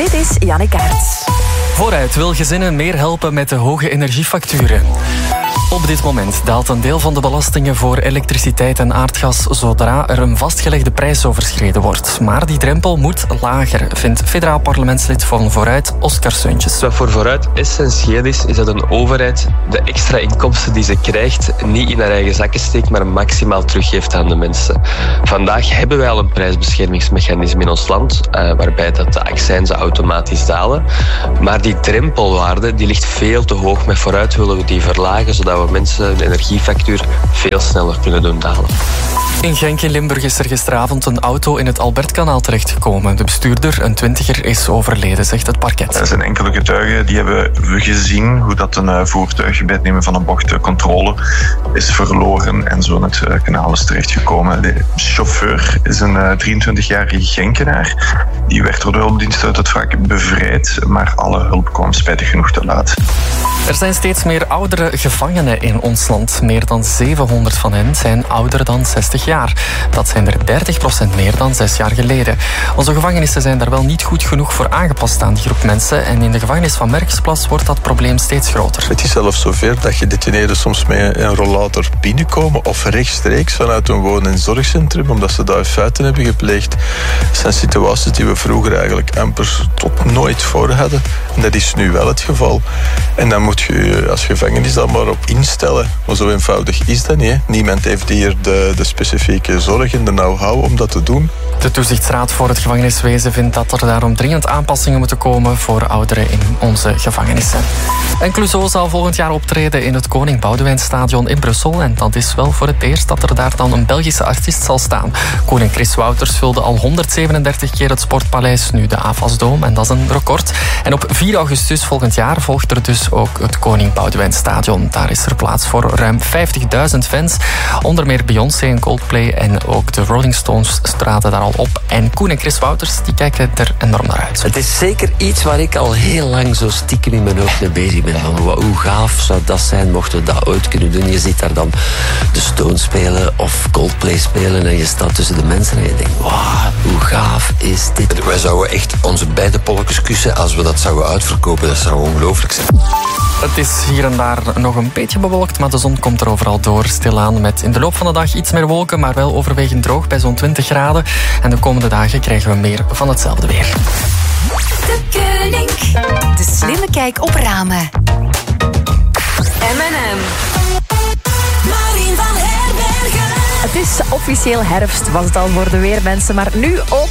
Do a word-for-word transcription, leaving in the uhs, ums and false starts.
Dit is Janneke Aerts. Vooruit wil gezinnen meer helpen met de hoge energiefacturen. Op dit moment daalt een deel van de belastingen voor elektriciteit en aardgas zodra er een vastgelegde prijs overschreden wordt. Maar die drempel moet lager, vindt federaal parlementslid van Vooruit, Oscar Seuntjes. Wat voor Vooruit essentieel is, is dat een overheid de extra inkomsten die ze krijgt niet in haar eigen zakken steekt, maar maximaal teruggeeft aan de mensen. Vandaag hebben wij al een prijsbeschermingsmechanisme in ons land, uh, waarbij dat de accijnzen automatisch dalen. Maar die drempelwaarde die ligt veel te hoog. Met Vooruit willen we die verlagen, zodat we mensen de energiefactuur veel sneller kunnen doen dalen. In Genk in Limburg is er gisteravond een auto in het Albertkanaal terechtgekomen. De bestuurder, een twintiger, is overleden, zegt het parket. Er zijn enkele getuigen die hebben gezien hoe dat een voertuig bij het nemen van een bocht de controle is verloren en zo in het kanaal is terechtgekomen. De chauffeur is een drieëntwintigjarige Genkenaar. Die werd door de hulpdienst uit het wrak bevrijd, maar alle hulp kwam spijtig genoeg te laat. Er zijn steeds meer oudere gevangenen in ons land. Meer dan zevenhonderd van hen zijn ouder dan zestig jaar. Dat zijn er dertig procent meer dan zes jaar geleden. Onze gevangenissen zijn daar wel niet goed genoeg voor aangepast aan die groep mensen. En in de gevangenis van Merksplas wordt dat probleem steeds groter. Het is zelfs zover dat gedetineerden soms met een rollator binnenkomen of rechtstreeks vanuit een woon- en zorgcentrum, omdat ze daar feiten hebben gepleegd. Dat zijn situaties die we vroeger eigenlijk amper tot nooit voor hadden. En dat is nu wel het geval. En dan moet je als gevangenis dan maar op instellen. Maar zo eenvoudig is dat niet. Hè. Niemand heeft hier de, de specifieke zorg en de know-how om dat te doen. De toezichtsraad voor het gevangeniswezen vindt dat er daarom dringend aanpassingen moeten komen voor ouderen in onze gevangenissen. En Clouseau zal volgend jaar optreden in het Koning Boudewijnstadion in Brussel. En dat is wel voor het eerst dat er daar dan een Belgische artiest zal staan. Koning Chris Wouters vulde al honderdzevenendertig keer het Sportpaleis, nu de Avasdome. En dat is een record. En op vier augustus volgend jaar volgt er dus ook het Koning Boudewijnstadion. Daar is er plaats voor ruim vijftigduizend fans. Onder meer Beyoncé en Coldplay en ook de Rolling Stones straten daar al op. En Koen en Chris Wouters die kijken er enorm naar uit. Het is zeker iets waar ik al heel lang zo stiekem in mijn hoofd mee bezig ben. Van, hoe gaaf zou dat zijn mochten we dat ooit kunnen doen. Je ziet daar dan de Stones spelen of Coldplay spelen en je staat tussen de mensen en je denkt, wauw, hoe gaaf is dit? Wij zouden echt onze beide polletjes kussen als we dat zouden uitverkopen. Dat zou ongelooflijk zijn. Het is hier en daar nog een beetje bewolkt, maar de zon komt er overal door stilaan. Met in de loop van de dag iets meer wolken, maar wel overwegend droog bij zo'n twintig graden. En de komende dagen krijgen we meer van hetzelfde weer. De Koning. De slimme kijk op ramen. M en M. Marien van Herbergen. Het is officieel herfst, was het al voor de weermensen, maar nu ook